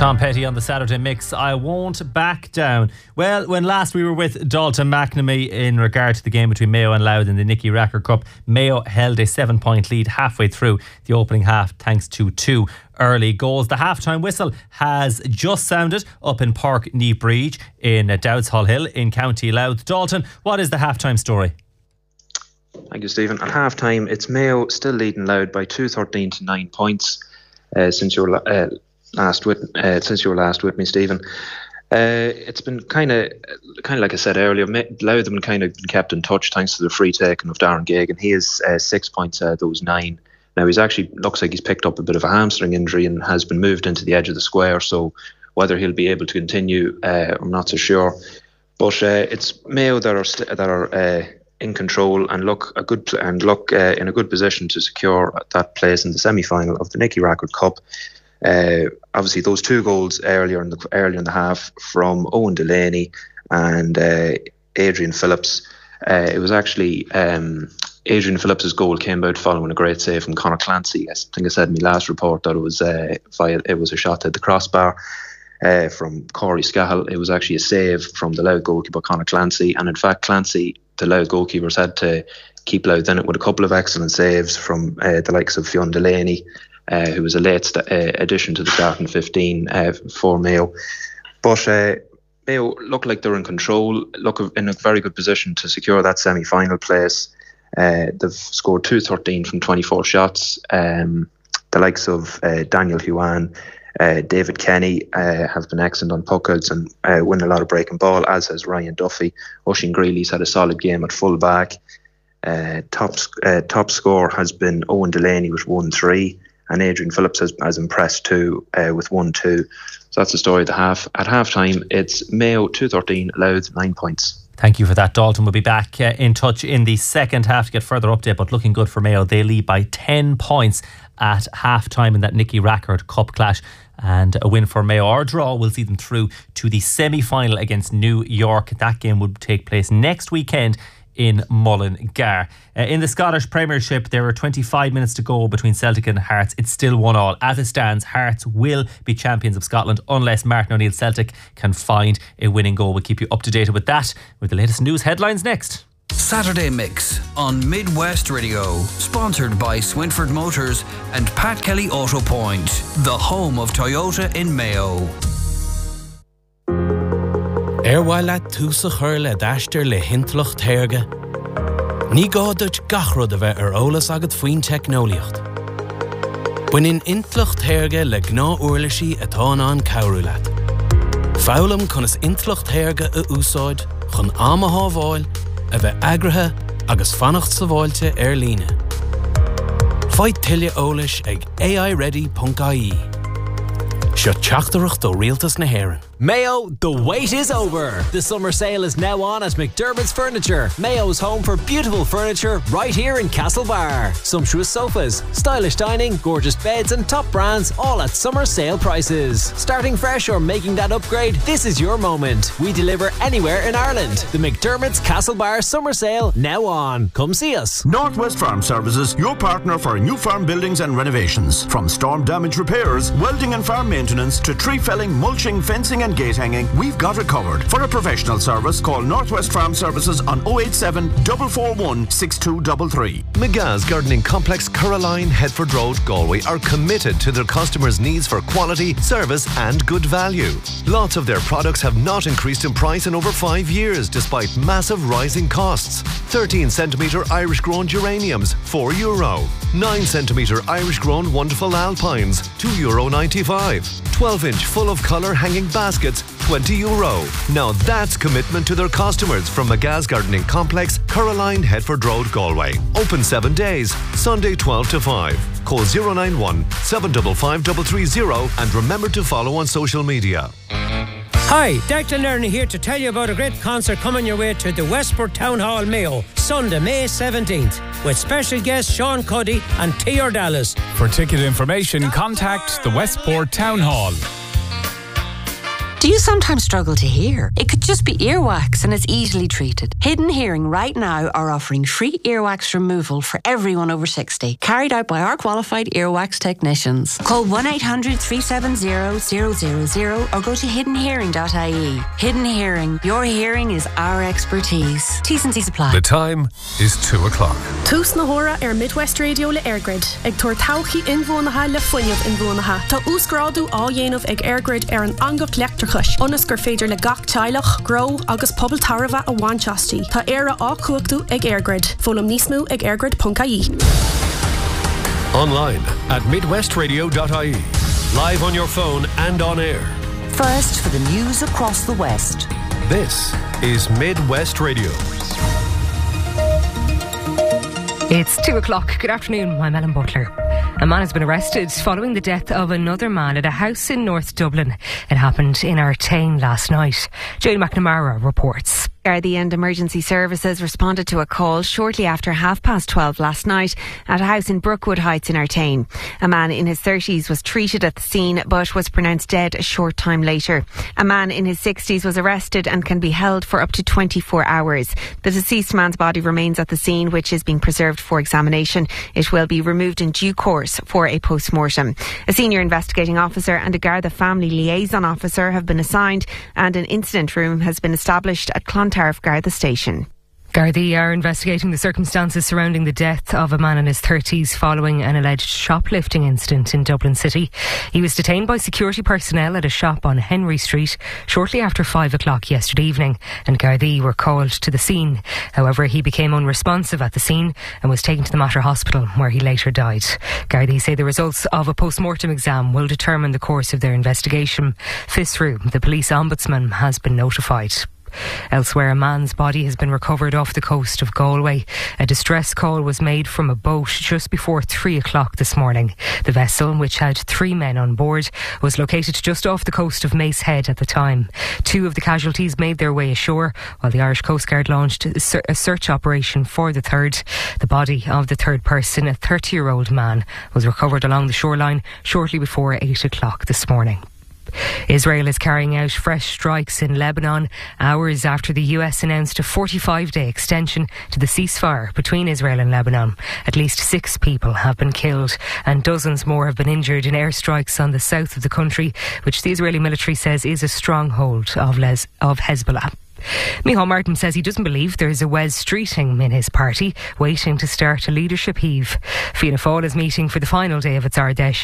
Tom Petty on the Saturday Mix. I won't back down. Well, when last we were with Dalton McNamee in regard to the game between Mayo and Louth in the Nicky Rackard Cup, Mayo held a 7-point lead halfway through the opening half thanks to 2 early goals. The half-time whistle has just sounded up in Park Ní Bríd in Dowds Hall Hill in County Louth. Dalton, what is the half-time story? Thank you, Stephen. At half-time, it's Mayo still leading Louth by 2-13 to 9 points since you were last with me, Stephen. It's been kind of like I said earlier, Louth have been kind of kept in touch thanks to the free taking of Darren Geoghegan. He has 6 points out of those 9. Now he's actually looks like he's picked up a bit of a hamstring injury and has been moved into the edge of the square. So whether he'll be able to continue, I'm not so sure. But it's Mayo that are in control and look in a good position to secure that place in the semi-final of the Nicky Rackard Cup. Obviously, those 2 goals earlier in the half from Owen Delaney and Adrian Phillips. It was actually Adrian Phillips' goal came out following a great save from Conor Clancy. I think I said in my last report that it was a shot at the crossbar from Corey Scahill. It was actually a save from the Louth goalkeeper Conor Clancy, and in fact Clancy, the Louth goalkeepers, had to keep Louth in it with a couple of excellent saves from the likes of Fionn Delaney, who was a late addition to the starting 15 for Mayo. But Mayo look like they're in control, look in a very good position to secure that semi-final place. They've scored 2-13 from 24 shots. The likes of Daniel Huan, David Kenny have been excellent on puckouts and win a lot of breaking ball, as has Ryan Duffy. Oisin Greeley's had a solid game at full back. Top score has been Owen Delaney with 1-3, and Adrian Phillips has impressed too with 1-2. So that's the story of the half. At half time, it's Mayo 2-13, Louth 9 points. Thank you for that, Dalton. We'll be back in touch in the second half to get further update, but looking good for Mayo. They lead by 10 points at half time in that Nicky Rackard Cup clash, and a win for Mayo or a draw will see them through to the semi-final against New York. That game will take place next weekend in Mullingar. In the Scottish Premiership, there are 25 minutes to go between Celtic and Hearts. It's still 1-1. As it stands, Hearts will be champions of Scotland unless Martin O'Neill's Celtic can find a winning goal. We'll keep you up to date with that, with the latest news headlines next. Saturday Mix on Midwest Radio, sponsored by Swinford Motors and Pat Kelly Auto Point, the home of Toyota in Mayo. Erwaila túsa chur le dáistear le hintlocht théirge. Ní gádut gachrod a bheith ólas agad faoin technoliacht. Buin intlocht théirge le gná uirlisí atá an cabhrúlaat. Fálam chun is intlocht théirge a úsáid chun amathá bháil a bheith agrathe agus fannacht sa bháilte líne. Fáid tuile ólas ag aiready.ie. Seo teachtarach do rialtas na hÉireann. Mayo, the wait is over. The summer sale is now on at McDermott's Furniture, Mayo's home for beautiful furniture right here in Castlebar. Sumptuous sofas, stylish dining, gorgeous beds and top brands, all at summer sale prices. Starting fresh or making that upgrade, this is your moment. We deliver anywhere in Ireland. The McDermott's Castlebar summer sale now on. Come see us. Northwest Farm Services, your partner for new farm buildings and renovations. From storm damage repairs, welding and farm maintenance to tree felling, mulching, fencing and gate hanging, we've got it covered. For a professional service, call Northwest Farm Services on 087 441 6233. McGa's Gardening Complex, Caroline, Headford Road, Galway are committed to their customers' needs for quality, service and good value. Lots of their products have not increased in price in over 5 years despite massive rising costs. 13cm Irish grown geraniums, €4. 9cm Irish grown wonderful alpines, €2.95. 12-inch full of colour hanging baskets, €20. Now that's commitment to their customers from McGa's Gardening Complex, Caroline, Headford Road, Galway. Open 7 days, Sunday 12 to 5. Call 091 755 330 and remember to follow on social media. Hi, Declan Lerner here to tell you about a great concert coming your way to the Westport Town Hall, Mayo, Sunday, May 17th, with special guests Sean Cuddy and T.R. Dallas. For ticket information, contact the Westport Town Hall. Do you sometimes struggle to hear? It could just be earwax and it's easily treated. Hidden Hearing right now are offering free earwax removal for everyone over 60, carried out by our qualified earwax technicians. Call 1-800-370-000 or go to hiddenhearing.ie. Hidden Hearing, your hearing is our expertise. T's and C's apply. The time is 2 o'clock. Tús na hóra Midwest Radio le Airgrid. Ag tuair tauchaí inmhónatha le foiineamh inmhónatha. Tá úscrádu á dhéanamh ag Airgrid an angach leachtarchais. Onas gur féidir le gach teilech, gro agus pobl tarva a bhainteastí. Tá éire á cuachtú ag Airgrid. Fólam níos mó ag airgrid.ie. Online at midwestradio.ie. Live on your phone and on air. First for the news across the West. This is Midwest Radio. It's 2 o'clock. Good afternoon. I'm Ellen Butler. A man has been arrested following the death of another man at a house in North Dublin. It happened in Artane last night. Jane McNamara reports. Gardaí and emergency services responded to a call shortly after 12:30 last night at a house in Brookwood Heights in Artane. A man in his 30s was treated at the scene but was pronounced dead a short time later. A man in his 60s was arrested and can be held for up to 24 hours. The deceased man's body remains at the scene, which is being preserved for examination. It will be removed in due course for a post-mortem. A senior investigating officer and a Garda family liaison officer have been assigned and an incident room has been established at Clontarf Garda station. Gardaí are investigating the circumstances surrounding the death of a man in his 30s following an alleged shoplifting incident in Dublin City. He was detained by security personnel at a shop on Henry Street shortly after 5 o'clock yesterday evening, and Gardaí were called to the scene. However, he became unresponsive at the scene and was taken to the Mater Hospital, where he later died. Gardaí say the results of a post-mortem exam will determine the course of their investigation. FISRU, the police ombudsman, has been notified. Elsewhere, a man's body has been recovered off the coast of Galway. A distress call was made from a boat just before 3 o'clock this morning. The vessel, which had 3 men on board, was located just off the coast of Macehead at the time. 2 of the casualties made their way ashore, while the Irish Coast Guard launched a search operation for the third. The body of the third person, a 30-year-old man, was recovered along the shoreline shortly before 8 o'clock this morning. Israel is carrying out fresh strikes in Lebanon hours after the US announced a 45-day extension to the ceasefire between Israel and Lebanon. At least 6 people have been killed and dozens more have been injured in airstrikes on the south of the country, which the Israeli military says is a stronghold of Hezbollah. Micheál Martin says he doesn't believe there is a Wes Streeting in his party waiting to start a leadership heave. Fianna Fáil is meeting for the final day of its Ardèche